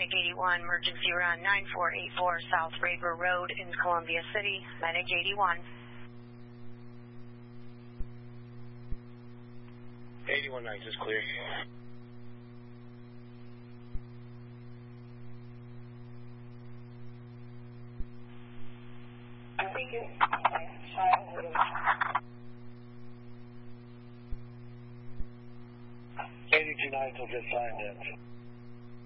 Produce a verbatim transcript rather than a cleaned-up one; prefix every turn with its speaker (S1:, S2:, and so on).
S1: Medic eighty-one, emergency run nine four eight four South Raber Road in Columbia City. Medic eighty-one.
S2: eighty-one nine is clear.
S3: I think it's my childhood.
S2: eighty-two nine will just find it.